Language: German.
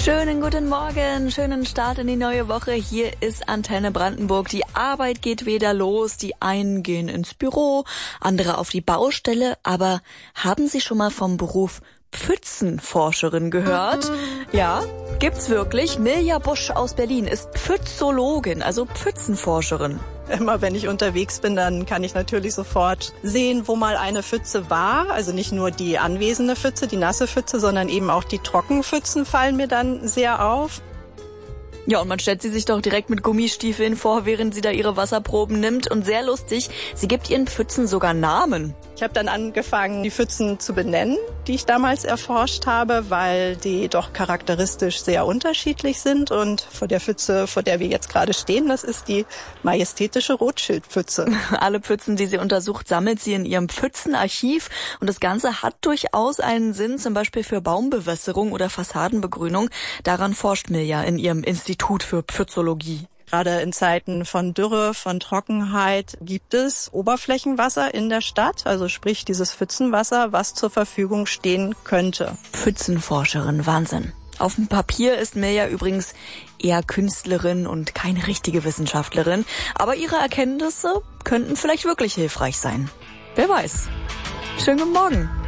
Schönen guten Morgen, schönen Start in die neue Woche. Hier ist Antenne Brandenburg. Die Arbeit geht wieder los. Die einen gehen ins Büro, andere auf die Baustelle. Aber haben Sie schon mal vom Beruf Pfützenforscherin gehört? Ja, gibt's wirklich. Mirja Busch aus Berlin ist Pfützologin, also Pfützenforscherin. Immer wenn ich unterwegs bin, dann kann ich natürlich sofort sehen, wo mal eine Pfütze war. Also nicht nur die anwesende Pfütze, die nasse Pfütze, sondern eben auch die Trockenpfützen fallen mir dann sehr auf. Ja, und man stellt sie sich doch direkt mit Gummistiefeln vor, während sie da ihre Wasserproben nimmt. Und sehr lustig, sie gibt ihren Pfützen sogar Namen. Ich habe dann angefangen, die Pfützen zu benennen, die ich damals erforscht habe, weil die doch charakteristisch sehr unterschiedlich sind. Und vor der Pfütze, vor der wir jetzt gerade stehen, das ist die majestätische Rotschildpfütze. Alle Pfützen, die sie untersucht, sammelt sie in ihrem Pfützenarchiv. Und das Ganze hat durchaus einen Sinn, zum Beispiel für Baumbewässerung oder Fassadenbegrünung. Daran forscht Mirja in ihrem Institut für Pfützologie. Gerade in Zeiten von Dürre, von Trockenheit gibt es Oberflächenwasser in der Stadt, also sprich dieses Pfützenwasser, was zur Verfügung stehen könnte. Pfützenforscherin, Wahnsinn. Auf dem Papier ist Mirja übrigens eher Künstlerin und keine richtige Wissenschaftlerin, aber ihre Erkenntnisse könnten vielleicht wirklich hilfreich sein. Wer weiß. Schönen guten Morgen.